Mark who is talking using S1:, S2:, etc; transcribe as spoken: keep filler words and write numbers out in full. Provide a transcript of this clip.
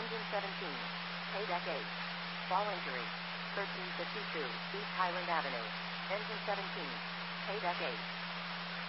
S1: Engine seventeen. Paydeck eight. Fall injury. thirteen fifty-two East Highland Avenue. Engine seventeen. Paydeck eight.